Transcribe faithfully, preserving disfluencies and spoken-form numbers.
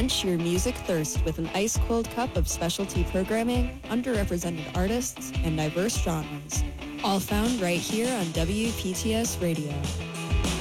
Quench your music thirst with an ice-cold cup of specialty programming, underrepresented artists, and diverse genres. All found right here on W P T S Radio.